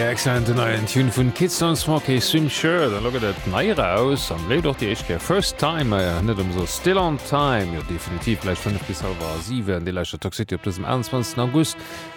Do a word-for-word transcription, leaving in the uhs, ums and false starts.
excellent neuen Tune vun Kids Don't Smoke a Swim Shirt, da loget et neiere aus an léi doch Di Eichke First Time äh, net um so still on time, ja definitiv läich fünf bis halber sieben, Di Leicher Toxity op diesem einundzwanzigsten August